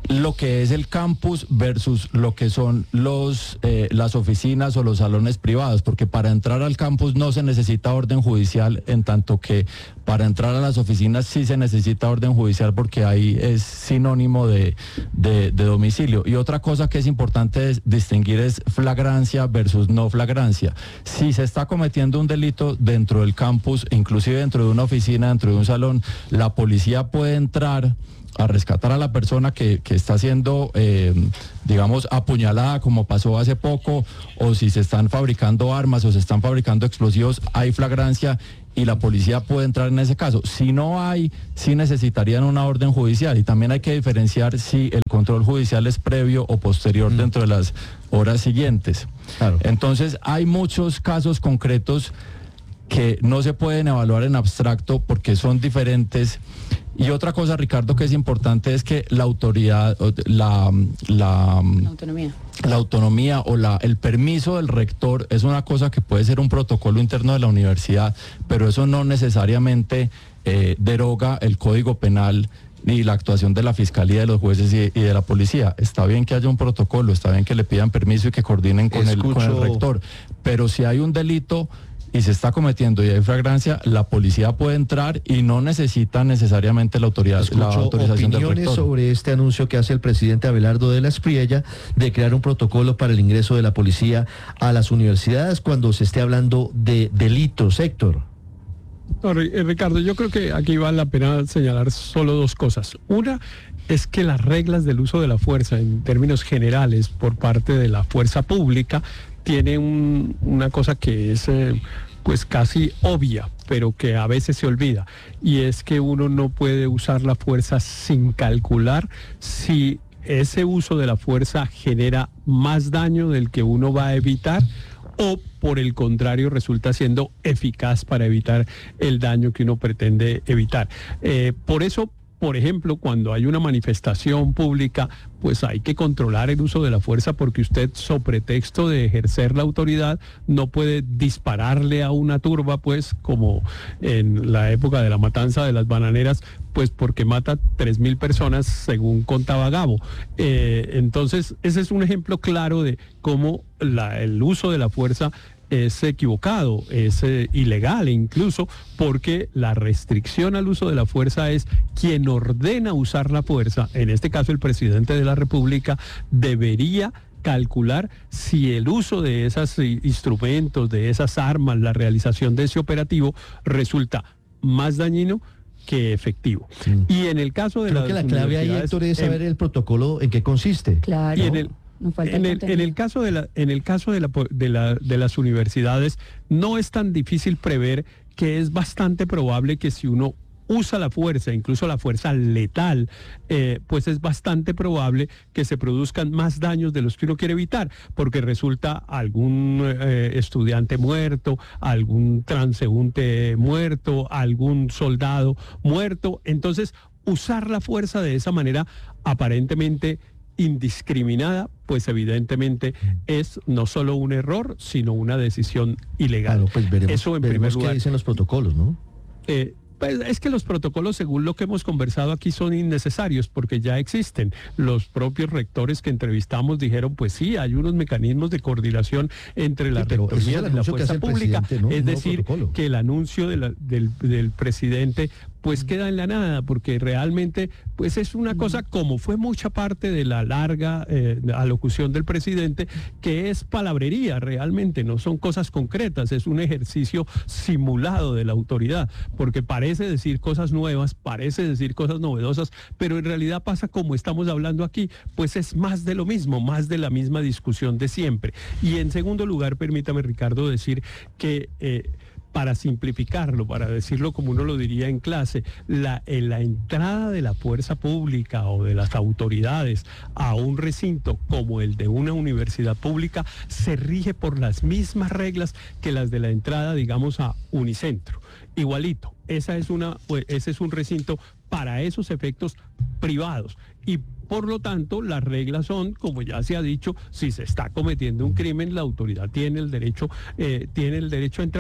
lo que es el campus versus lo que son las oficinas o los salones privados, porque para entrar al campus no se necesita orden judicial, en tanto que para entrar a las oficinas sí se necesita orden judicial, porque ahí es sinónimo de domicilio. Y otra cosa que es importante distinguir es flagrancia versus no flagrancia. Si se está cometiendo un delito dentro del campus, inclusive dentro de una oficina, dentro de un salón, la policía puede entrar a rescatar a la persona que está siendo, digamos, apuñalada, como pasó hace poco, o si se están fabricando armas o se están fabricando explosivos, hay flagrancia y la policía puede entrar en ese caso. Si no hay, sí necesitarían una orden judicial, y también hay que diferenciar si el control judicial es previo o posterior dentro de las horas siguientes. Claro. Entonces, hay muchos casos concretos que no se pueden evaluar en abstracto porque son diferentes. Y otra cosa, Ricardo, que es importante es que la autoridad, la autonomía o el permiso del rector es una cosa que puede ser un protocolo interno de la universidad, pero eso no necesariamente deroga el Código Penal ni la actuación de la Fiscalía, de los jueces y de la policía. Está bien que haya un protocolo, está bien que le pidan permiso y que coordinen con el rector, pero si hay un delito y se está cometiendo y hay flagrancia, la policía puede entrar y no necesita necesariamente la autorización del rector. Sobre este anuncio que hace el presidente Abelardo de la Espriella de crear un protocolo para el ingreso de la policía a las universidades cuando se esté hablando de delitos, Héctor. No, Ricardo, yo creo que aquí vale la pena señalar solo dos cosas. Una es que las reglas del uso de la fuerza en términos generales por parte de la fuerza pública tiene una cosa que es pues casi obvia, pero que a veces se olvida, y es que uno no puede usar la fuerza sin calcular si ese uso de la fuerza genera más daño del que uno va a evitar, o por el contrario resulta siendo eficaz para evitar el daño que uno pretende evitar. Por eso, por ejemplo, cuando hay una manifestación pública, pues hay que controlar el uso de la fuerza, porque usted, sobre pretexto de ejercer la autoridad, no puede dispararle a una turba, pues como en la época de la matanza de las bananeras, pues porque mata 3.000 personas, según contaba Gabo. Entonces, ese es un ejemplo claro de cómo el uso de la fuerza es equivocado, es ilegal incluso, porque la restricción al uso de la fuerza es quien ordena usar la fuerza, en este caso el presidente de la República, debería calcular si el uso de esos instrumentos, de esas armas, la realización de ese operativo resulta más dañino que efectivo. Y en el caso de creo que la clave ahí, Héctor, es saber el protocolo en qué consiste. Claro. Y en el caso de las universidades no es tan difícil prever que es bastante probable que si uno usa la fuerza, incluso la fuerza letal, pues es bastante probable que se produzcan más daños de los que uno quiere evitar, porque resulta algún estudiante muerto, algún transeúnte muerto, algún soldado muerto. Entonces, usar la fuerza de esa manera aparentemente indiscriminada, pues evidentemente es no solo un error, sino una decisión ilegal. Claro, pues veremos, eso en primer lugar. ¿Qué dicen los protocolos, no? Pues es que los protocolos, según lo que hemos conversado aquí, son innecesarios porque ya existen. Los propios rectores que entrevistamos dijeron, pues sí, hay unos mecanismos de coordinación entre la rectoría y la fuerza pública. ¿No? Es decir, que el anuncio del presidente pues queda en la nada, porque realmente pues es una cosa, como fue mucha parte de la larga alocución del presidente, que es palabrería realmente, no son cosas concretas, es un ejercicio simulado de la autoridad, porque parece decir cosas nuevas, parece decir cosas novedosas, pero en realidad pasa como estamos hablando aquí, pues es más de lo mismo, más de la misma discusión de siempre. Y en segundo lugar, permítame, Ricardo, decir que para simplificarlo, para decirlo como uno lo diría en clase, la entrada de la fuerza pública o de las autoridades a un recinto como el de una universidad pública se rige por las mismas reglas que las de la entrada, digamos, a Unicentro. Igualito, ese es un recinto para esos efectos privados, y por lo tanto las reglas son, como ya se ha dicho, si se está cometiendo un crimen, la autoridad tiene el derecho a entrar,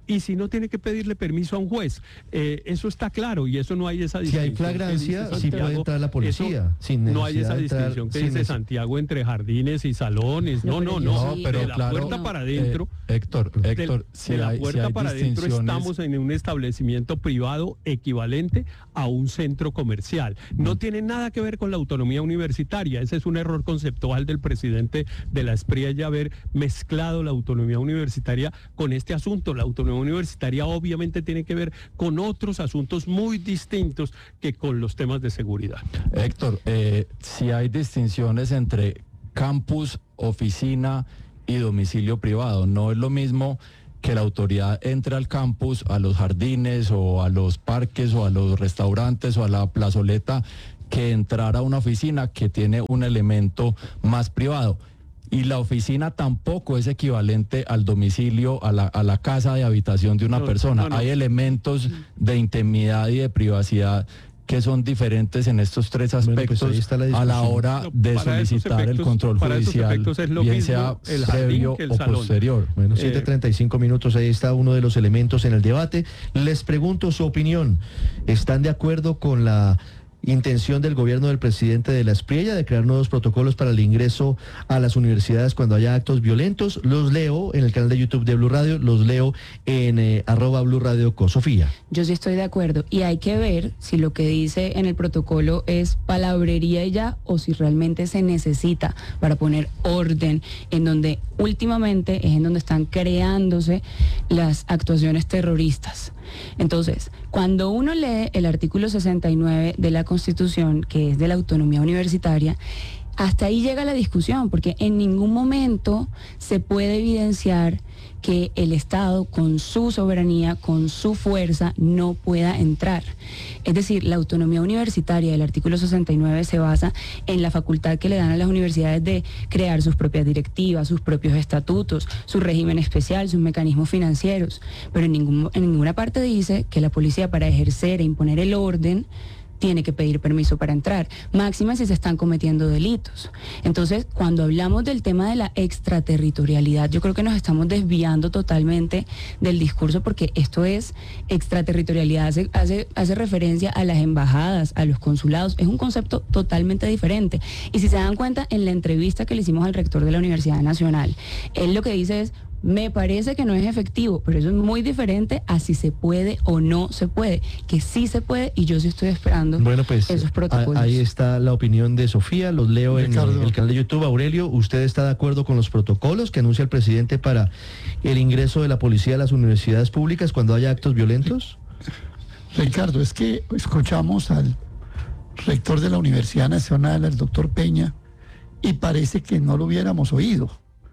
y si no tiene que pedirle permiso a un juez. Eso está claro y eso no hay esa distinción. Si hay flagrancia, sí puede entrar la policía. No hay esa distinción que dice Santiago entre jardines y salones. No. Pero de la puerta para adentro. Héctor, de la puerta para adentro estamos en un establecimiento privado equivalente a un centro comercial. No tiene nada que ver con la autonomía universitaria. Ese es un error conceptual del presidente de la SPRIA, ya haber mezclado la autonomía universitaria con este asunto. La autonomía universitaria obviamente tiene que ver con otros asuntos muy distintos que con los temas de seguridad. Héctor, si hay distinciones entre campus, oficina y domicilio privado, no es lo mismo que la autoridad entre al campus, a los jardines o a los parques o a los restaurantes o a la plazoleta, que entrar a una oficina que tiene un elemento más privado. Y la oficina tampoco es equivalente al domicilio, a la casa de habitación de una persona. Hay elementos de intimidad y de privacidad que son diferentes en estos tres aspectos a la hora de solicitar el control judicial, bien sea previo o posterior. Bueno, 7:35 minutos, ahí está uno de los elementos en el debate. Les pregunto su opinión. ¿Están de acuerdo con la intención del gobierno del presidente de la SPRIA de crear nuevos protocolos para el ingreso a las universidades cuando haya actos violentos? Los leo en el canal de YouTube de Blue Radio, los leo en @Blue Radio con Sofía. Yo sí estoy de acuerdo y hay que ver si lo que dice en el protocolo es palabrería y ya, o si realmente se necesita para poner orden en donde últimamente es en donde están creándose las actuaciones terroristas. Entonces, cuando uno lee el artículo 69 de la Constitución, que es de la autonomía universitaria, hasta ahí llega la discusión, porque en ningún momento se puede evidenciar que el Estado, con su soberanía, con su fuerza, no pueda entrar. Es decir, la autonomía universitaria del artículo 69 se basa en la facultad que le dan a las universidades de crear sus propias directivas, sus propios estatutos, su régimen especial, sus mecanismos financieros. Pero en ninguna parte dice que la policía, para ejercer e imponer el orden, tiene que pedir permiso para entrar, máxima si se están cometiendo delitos. Entonces, cuando hablamos del tema de la extraterritorialidad, yo creo que nos estamos desviando totalmente del discurso, porque esto es extraterritorialidad, hace referencia a las embajadas, a los consulados, es un concepto totalmente diferente. Y si se dan cuenta, en la entrevista que le hicimos al rector de la Universidad Nacional, él lo que dice es: me parece que no es efectivo, pero eso es muy diferente a si se puede o no se puede, que sí se puede, y yo sí estoy esperando esos protocolos. Ahí está la opinión de Sofía, los leo en el canal de YouTube. Aurelio, ¿usted está de acuerdo con los protocolos que anuncia el presidente para el ingreso de la policía a las universidades públicas cuando haya actos violentos? Ricardo, es que escuchamos al rector de la Universidad Nacional, al doctor Peña, y parece que no lo hubiéramos oído.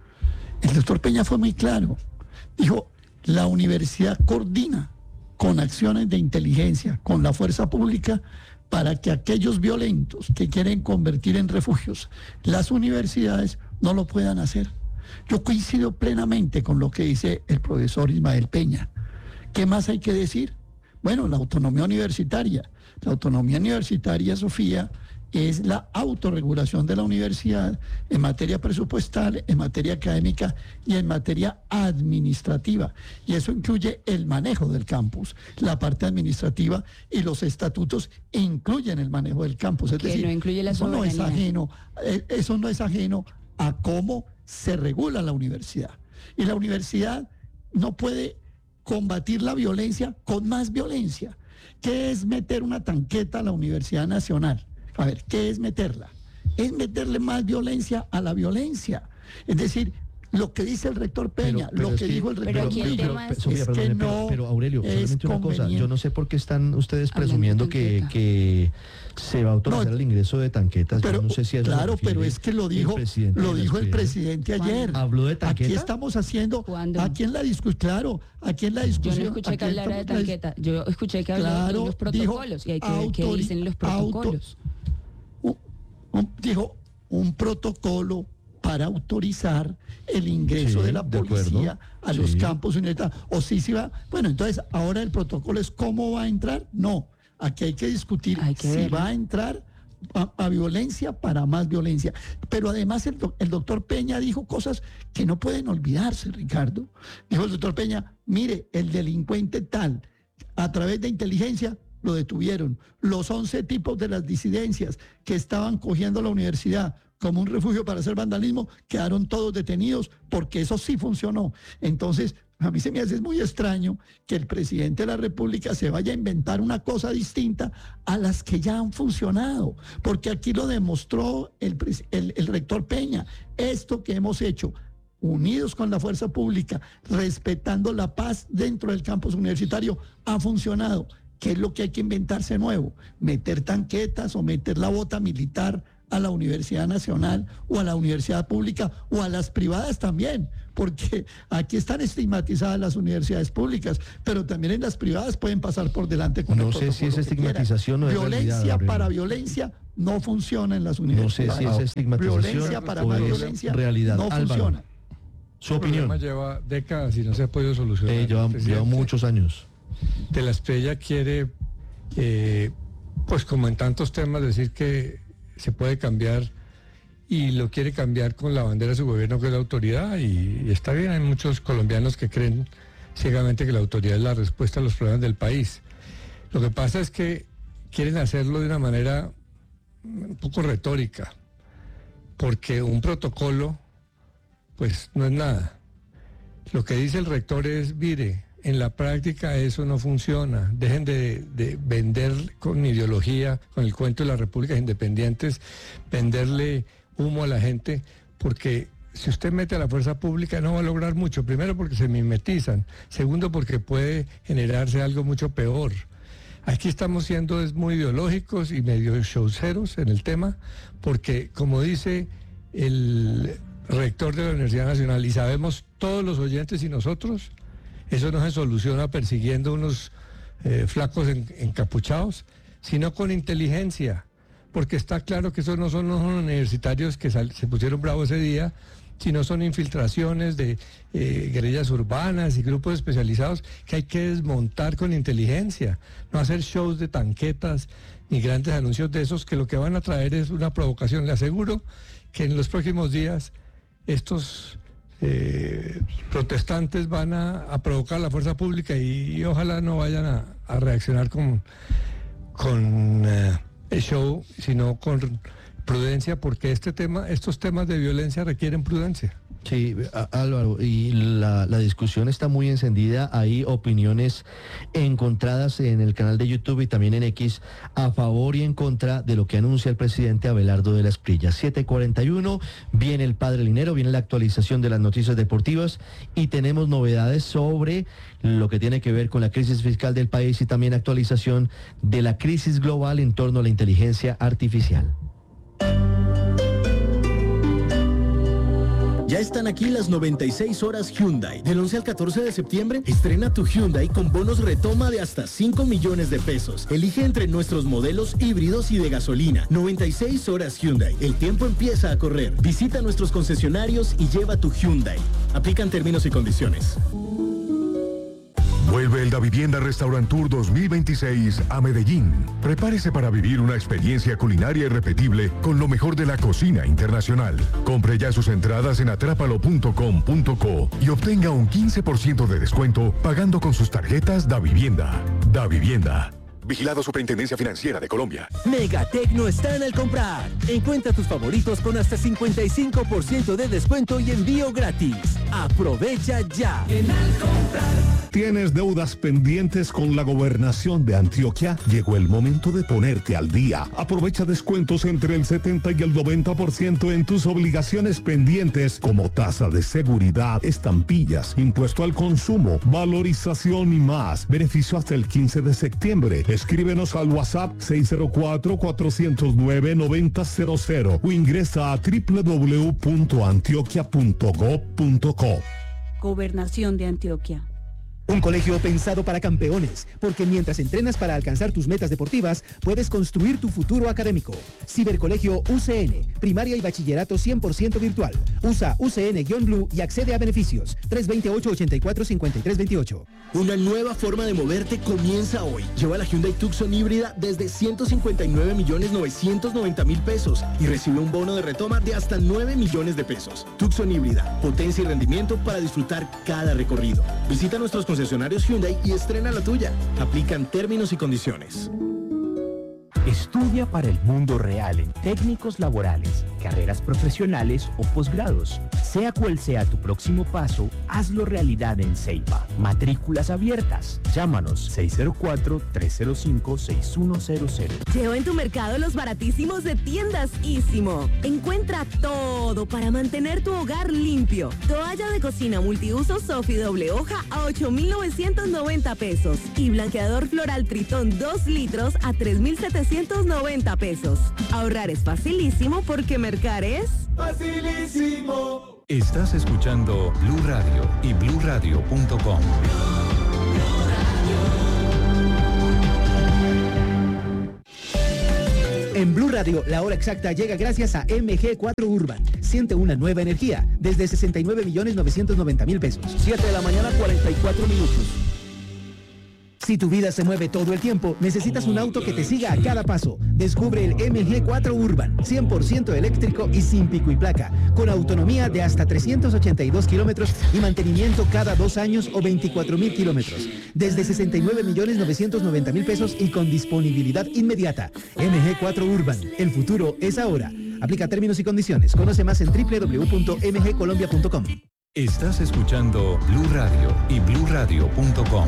El doctor Peña fue muy claro. Dijo, la universidad coordina con acciones de inteligencia, con la fuerza pública, para que aquellos violentos que quieren convertir en refugios las universidades no lo puedan hacer. Yo coincido plenamente con lo que dice el profesor Ismael Peña. ¿Qué más hay que decir? Bueno, la autonomía universitaria. La autonomía universitaria, Sofía, es la autorregulación de la universidad en materia presupuestal, en materia académica y en materia administrativa. Y eso incluye el manejo del campus, la parte administrativa, y los estatutos incluyen el manejo del campus. Es decir, no incluye la soberanía. Eso no es ajeno a cómo se regula la universidad. Y la universidad no puede combatir la violencia con más violencia. ¿Qué es meter una tanqueta a la Universidad Nacional? A ver, ¿qué es meterla? Es meterle más violencia a la violencia. Es decir, lo que dice el rector Peña, lo que dijo el rector Peña, pero Aurelio, solamente una cosa, yo no sé por qué están ustedes presumiendo que se va a autorizar el ingreso de tanquetas. Pero, yo no sé si eso claro, pero es que lo dijo el presidente ayer. ¿Habló de tanqueta? Aquí estamos haciendo, aquí en la discusión, claro, aquí en la discusión. Yo no escuché que hablara de tanqueta, yo escuché que habló de los protocolos, y hay que ver qué dicen los protocolos. Dijo un protocolo para autorizar el ingreso de la policía a los campos universitarios. O si se va. Bueno, entonces ahora el protocolo es cómo va a entrar. No, aquí hay que discutir si va a entrar a violencia para más violencia. Pero además el doctor Peña dijo cosas que no pueden olvidarse, Ricardo. Dijo el doctor Peña, mire, el delincuente tal, a través de inteligencia lo detuvieron. Los 11 tipos de las disidencias que estaban cogiendo la universidad como un refugio para hacer vandalismo, quedaron todos detenidos porque eso sí funcionó. Entonces, a mí se me hace muy extraño que el presidente de la República se vaya a inventar una cosa distinta a las que ya han funcionado, porque aquí lo demostró el rector Peña. Esto que hemos hecho, unidos con la fuerza pública, respetando la paz dentro del campus universitario, ha funcionado. ¿Qué es lo que hay que inventarse nuevo? Meter tanquetas o meter la bota militar a la Universidad Nacional o a la universidad pública o a las privadas también, porque aquí están estigmatizadas las universidades públicas, pero también en las privadas pueden pasar por delante con el protocolo. No sé si es estigmatización o es violencia realidad, para violencia no funciona en las universidades. No sé si es estigmatización violencia para o más es violencia realidad. no Álvaro, funciona. Su opinión. El problema lleva décadas y no se ha podido solucionar. Lleva muchos años. De la Espriella quiere, pues como en tantos temas, decir que se puede cambiar y lo quiere cambiar con la bandera de su gobierno, que es la autoridad, y está bien. Hay muchos colombianos que creen ciegamente que la autoridad es la respuesta a los problemas del país. Lo que pasa es que quieren hacerlo de una manera un poco retórica, porque un protocolo pues no es nada. Lo que dice el rector es, mire, en la práctica eso no funciona. Dejen de vender con ideología, con el cuento de las repúblicas independientes, venderle humo a la gente, porque si usted mete a la fuerza pública no va a lograr mucho. Primero porque se mimetizan, segundo porque puede generarse algo mucho peor. Aquí estamos siendo muy ideológicos y medio showceros en el tema, porque como dice el rector de la Universidad Nacional, y sabemos todos los oyentes y nosotros, eso no se soluciona persiguiendo unos flacos encapuchados, sino con inteligencia, porque está claro que esos no son los universitarios que se pusieron bravos ese día, sino son infiltraciones de guerrillas urbanas y grupos especializados que hay que desmontar con inteligencia, no hacer shows de tanquetas ni grandes anuncios de esos que lo que van a traer es una provocación. Le aseguro que en los próximos días estos protestantes van a provocar la fuerza pública y ojalá no vayan a reaccionar con el show, sino con prudencia, porque estos temas de violencia requieren prudencia. Sí, Álvaro, y la discusión está muy encendida. Hay opiniones encontradas en el canal de YouTube y también en X a favor y en contra de lo que anuncia el presidente Abelardo de la Espriella. 7:41, viene el Padre Linero, viene la actualización de las noticias deportivas y tenemos novedades sobre lo que tiene que ver con la crisis fiscal del país y también actualización de la crisis global en torno a la inteligencia artificial. Ya están aquí las 96 horas Hyundai. Del 11 al 14 de septiembre, estrena tu Hyundai con bonos retoma de hasta 5 millones de pesos. Elige entre nuestros modelos híbridos y de gasolina. 96 horas Hyundai. El tiempo empieza a correr. Visita nuestros concesionarios y lleva tu Hyundai. Aplican términos y condiciones. Vuelve el Davivienda Restaurant Tour 2026 a Medellín. Prepárese para vivir una experiencia culinaria irrepetible con lo mejor de la cocina internacional. Compre ya sus entradas en atrápalo.com.co y obtenga un 15% de descuento pagando con sus tarjetas Davivienda. Davivienda. Vigilado Superintendencia Financiera de Colombia. Megatecno está en el comprar. Encuentra tus favoritos con hasta 55% de descuento y envío gratis. Aprovecha ya. En el comprar. ¿Tienes deudas pendientes con la gobernación de Antioquia? Llegó el momento de ponerte al día. Aprovecha descuentos entre el 70 y el 90% en tus obligaciones pendientes como tasa de seguridad, estampillas, impuesto al consumo, valorización y más. Beneficio hasta el 15 de septiembre. Escríbenos al WhatsApp 604-409-9000 o ingresa a www.antioquia.gov.co. Gobernación de Antioquia. Un colegio pensado para campeones, porque mientras entrenas para alcanzar tus metas deportivas, puedes construir tu futuro académico. Cibercolegio UCN, primaria y bachillerato 100% virtual. Usa UCN-Blue y accede a beneficios. 328-84-5328. Una nueva forma de moverte comienza hoy. Lleva la Hyundai Tucson híbrida desde 159.990.000 pesos y recibe un bono de retoma de hasta 9 millones de pesos. Tucson híbrida, potencia y rendimiento para disfrutar cada recorrido. Visita nuestros concesionarios Hyundai y estrena la tuya. Aplican términos y condiciones. Estudia para el mundo real en técnicos laborales, carreras profesionales o posgrados. Sea cual sea tu próximo paso, hazlo realidad en Ceiba. Matrículas abiertas. Llámanos 604-305-6100. Lleva en tu mercado los baratísimos de Tiendas Ísimo. Encuentra todo para mantener tu hogar limpio. Toalla de cocina multiuso Sofi doble hoja a 8.990 pesos. Y blanqueador floral Tritón 2 litros a 3.790 pesos. Ahorrar es facilísimo porque mercar es facilísimo. Estás escuchando Blue Radio y BlueRadio.com. En Blue Radio, la hora exacta llega gracias a MG4 Urban. Siente una nueva energía desde 69.990.000 pesos. 7 de la mañana, 44 minutos. Si tu vida se mueve todo el tiempo, necesitas un auto que te siga a cada paso. Descubre el MG4 Urban, 100% eléctrico y sin pico y placa, con autonomía de hasta 382 kilómetros y mantenimiento cada 2 años o 24.000 kilómetros. Desde 69.990.000 pesos y con disponibilidad inmediata. MG4 Urban, el futuro es ahora. Aplica términos y condiciones. Conoce más en www.mgcolombia.com. Estás escuchando Blue Radio y BlueRadio.com.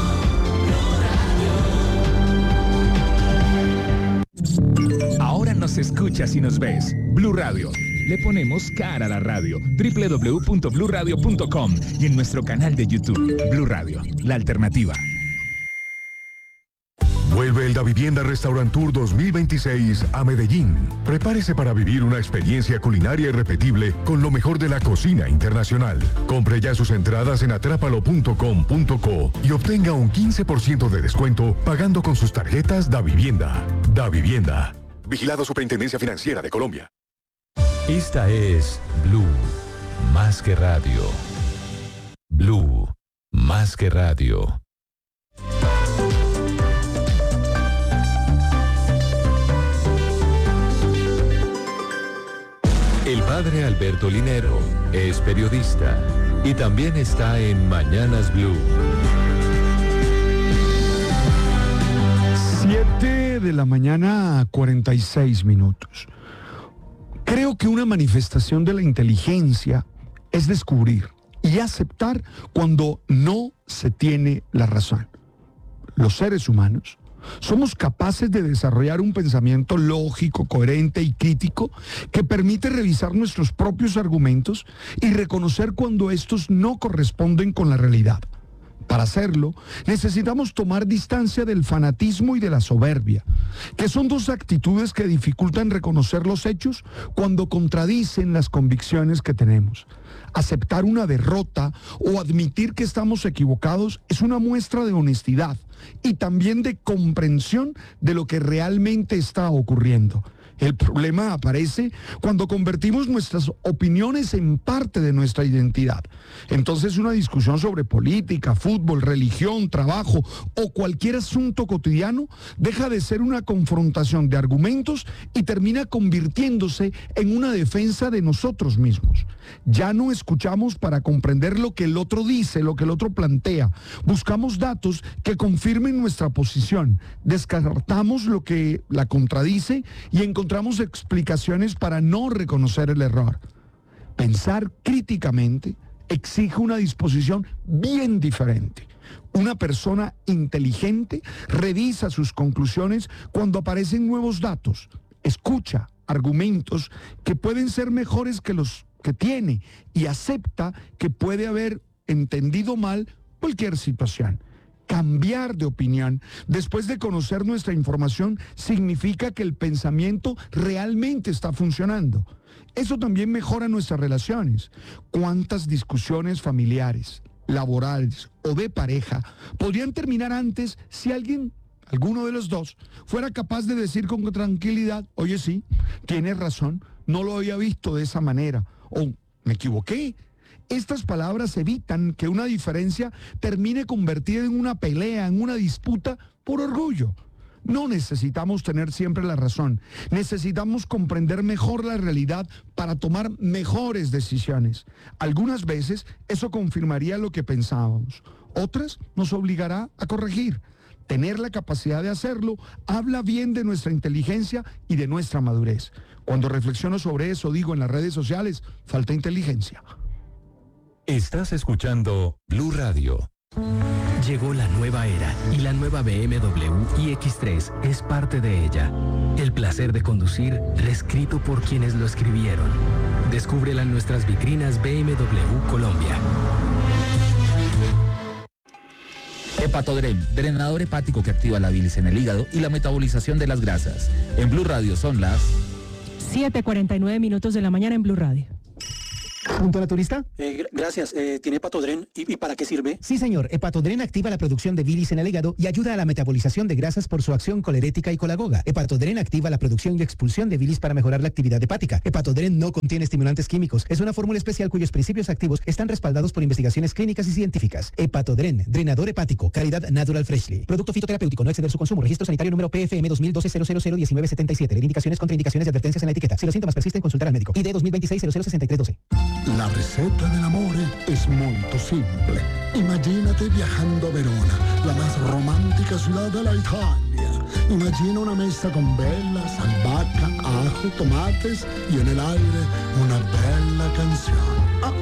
Ahora nos escuchas y nos ves. Blue Radio. Le ponemos cara a la radio. www.bluradio.com y en nuestro canal de YouTube. Blue Radio, la alternativa. Vuelve el Davivienda Restaurant Tour 2026 a Medellín. Prepárese para vivir una experiencia culinaria irrepetible con lo mejor de la cocina internacional. Compre ya sus entradas en atrápalo.com.co y obtenga un 15% de descuento pagando con sus tarjetas Davivienda. Davivienda. Vigilado Superintendencia Financiera de Colombia. Esta es Blue, más que radio. Blue, más que radio. El padre Alberto Linero es periodista y también está en Mañanas Blue. 7 de la mañana, 46 minutos. Creo que una manifestación de la inteligencia es descubrir y aceptar cuando no se tiene la razón. Los seres humanos somos capaces de desarrollar un pensamiento lógico, coherente y crítico que permite revisar nuestros propios argumentos y reconocer cuando estos no corresponden con la realidad. Para hacerlo, necesitamos tomar distancia del fanatismo y de la soberbia, que son dos actitudes que dificultan reconocer los hechos cuando contradicen las convicciones que tenemos. Aceptar una derrota o admitir que estamos equivocados es una muestra de honestidad y también de comprensión de lo que realmente está ocurriendo. El problema aparece cuando convertimos nuestras opiniones en parte de nuestra identidad. Entonces una discusión sobre política, fútbol, religión, trabajo o cualquier asunto cotidiano deja de ser una confrontación de argumentos y termina convirtiéndose en una defensa de nosotros mismos. Ya no escuchamos para comprender lo que el otro dice, lo que el otro plantea. Buscamos datos que confirmen nuestra posición. Descartamos lo que la contradice y encontramos explicaciones para no reconocer el error. Pensar críticamente exige una disposición bien diferente. Una persona inteligente revisa sus conclusiones cuando aparecen nuevos datos, escucha argumentos que pueden ser mejores que los que tiene y acepta que puede haber entendido mal cualquier situación. Cambiar de opinión después de conocer nuestra información significa que el pensamiento realmente está funcionando. Eso también mejora nuestras relaciones. ¿Cuántas discusiones familiares, laborales o de pareja podrían terminar antes si alguno de los dos, fuera capaz de decir con tranquilidad, oye, sí, tienes razón, no lo había visto de esa manera, o me equivoqué. Estas palabras evitan que una diferencia termine convertida en una pelea, en una disputa por orgullo. No necesitamos tener siempre la razón, necesitamos comprender mejor la realidad para tomar mejores decisiones. Algunas veces eso confirmaría lo que pensábamos, otras nos obligará a corregir. Tener la capacidad de hacerlo habla bien de nuestra inteligencia y de nuestra madurez. Cuando reflexiono sobre eso, digo en las redes sociales, falta inteligencia. Estás escuchando Blue Radio. Llegó la nueva era y la nueva BMW iX3 es parte de ella. El placer de conducir reescrito por quienes lo escribieron. Descúbrela en nuestras vitrinas BMW Colombia. Hepatodren, drenador hepático que activa la bilis en el hígado y la metabolización de las grasas. En Blue Radio son las 7:49 minutos de la mañana en Blue Radio. ¿Punto naturista? Gracias. ¿Tiene Hepatodren? ¿Y para qué sirve? Sí, señor. Hepatodren activa la producción de bilis en el hígado y ayuda a la metabolización de grasas por su acción colerética y colagoga. Hepatodren activa la producción y expulsión de bilis para mejorar la actividad hepática. Hepatodren no contiene estimulantes químicos. Es una fórmula especial cuyos principios activos están respaldados por investigaciones clínicas y científicas. Hepatodren, drenador hepático, calidad Natural Freshly. Producto fitoterapéutico, no exceder su consumo. Registro sanitario número PFM 2012-00001977. Indicaciones, contraindicaciones y advertencias en la etiqueta. Si los síntomas persisten, consultar al médico. ID 2026-006312. La receta dell'amore es molto simple. Imagínate viajando a Verona, la más romántica ciudad de la Italia. Imagina una mesa con velas, albahaca, ajo, tomates y en el aire una bella canción.